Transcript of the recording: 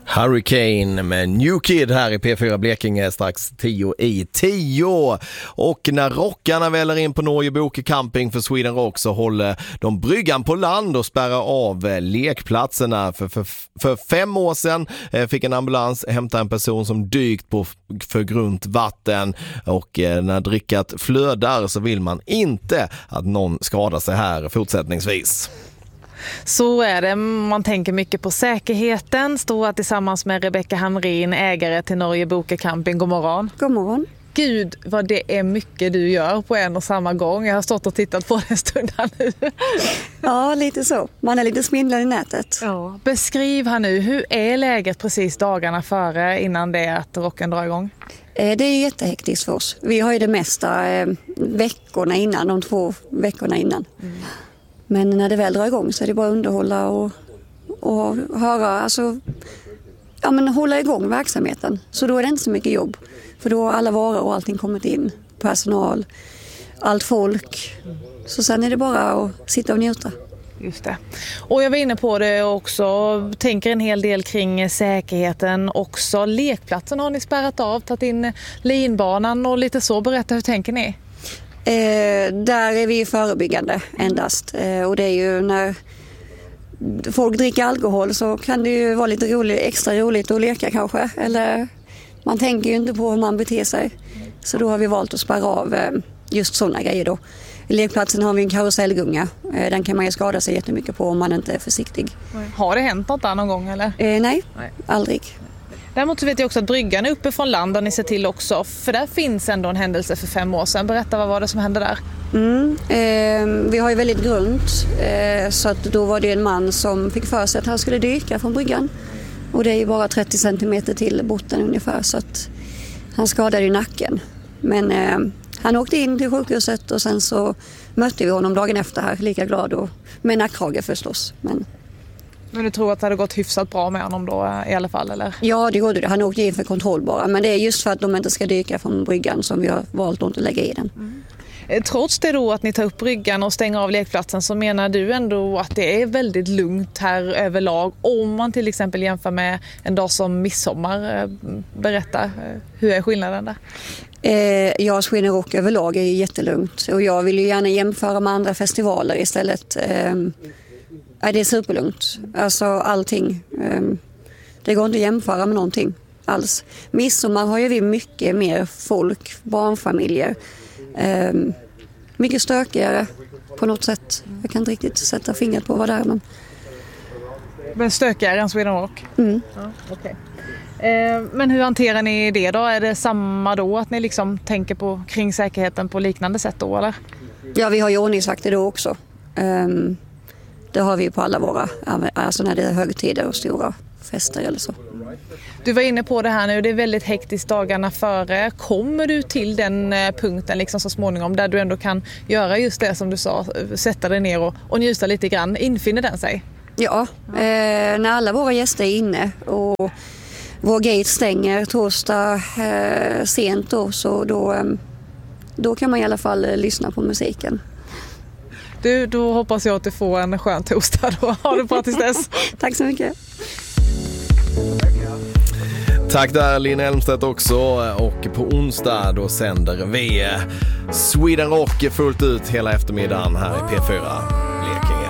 Hurricane med New Kid här i P4 Blekinge strax 10:10. Och när rockarna väller in på Norgeboke camping för Sweden Rock så håller de bryggan på land och spärrar av lekplatserna. För 5 år sedan fick en ambulans hämta en person som dykt på för grunt vatten, och när drickat flödar så vill man inte att någon skadar sig här fortsättningsvis. Så är det, man tänker mycket på säkerheten. Står tillsammans med Rebecka Hamrin, ägare till Norgeboke camping. God morgon. God morgon. Gud vad det är mycket du gör på en och samma gång. Jag har stått och tittat på det en stund här nu. Ja, lite så. Man är lite smindlad i nätet. Ja. Beskriv här nu, hur är läget precis dagarna före innan det är att rocken drar igång? Det är jättehektiskt för oss. Vi har ju det mesta veckorna innan, de 2 veckorna innan. Men när det väl drar igång så är det bara att underhålla och höra, alltså, ja, men hålla igång verksamheten. Så då är det inte så mycket jobb. För då har alla varor och allting kommit in. Personal, allt folk. Så sen är det bara att sitta och njuta. Just det. Och jag var inne på det också, tänker en hel del kring säkerheten också. Lekplatsen har ni spärrat av, tagit in linbanan och lite så. Berätta, hur tänker ni? Där är vi förebyggande endast. Och det är ju när folk dricker alkohol så kan det ju vara lite extra roligt att leka kanske. Eller man tänker ju inte på hur man beter sig. Så då har vi valt att spärra av just sådana grejer då. I lekplatsen har vi en karusellgunga. Den kan man ju skada sig jättemycket på om man inte är försiktig. Har det hänt något där någon gång eller? Nej, aldrig. Däremot så vet jag också att bryggan är uppe från land och ni ser till också. För där finns ändå en händelse för 5 år sedan. Berätta, vad var det som hände där? Vi har ju väldigt grunt. Så att då var det en man som fick för sig att han skulle dyka från bryggan. Och det är ju bara 30 centimeter till botten ungefär. Så att han skadade ju nacken. Men han åkte in till sjukhuset och sen så mötte vi honom dagen efter här. Lika glad och med nackkrage förstås. Men du tror att det hade gått hyfsat bra med honom då i alla fall, eller? Ja, det gjorde det. Han åkte in för kontroll bara. Men det är just för att de inte ska dyka från bryggan som vi har valt att inte lägga i den. Trots det då att ni tar upp bryggan och stänger av lekplatsen, så menar du ändå att det är väldigt lugnt här överlag. Om man till exempel jämför med en dag som midsommar. Berätta, hur är skillnaden där? Sweden Rock överlag är ju jättelugnt. Och jag vill ju gärna jämföra med andra festivaler istället. Det är superlugnt. Alltså allting. Det går inte att jämföra med någonting alls. Midsommar har ju vi mycket mer folk, barnfamiljer. Mycket stökigare på något sätt. Jag kan inte riktigt sätta fingret på vad det är. Men stökigare än Sweden Rock? Mm. Ja, okay. Men hur hanterar ni det då? Är det samma då att ni liksom tänker på kring säkerheten på liknande sätt då, eller? Ja, vi har ju ordningsvakter då också. Det har vi på alla våra, alltså när det är högtider och stora fester eller så. Du var inne på det här nu, det är väldigt hektiskt dagarna före. Kommer du till den punkten liksom så småningom där du ändå kan göra just det som du sa, sätta dig ner och njuta lite grann? Infinner den sig? Ja, när alla våra gäster är inne och vår gate stänger torsdag sent då, så då kan man i alla fall lyssna på musiken. Du, då hoppas jag att du får en skön torsdag då. Ha det bra tills dess. Tack så mycket. Tack där Lina Elmstedt också, och på onsdag då sänder vi Sweden Rock fullt ut hela eftermiddagen här i P4.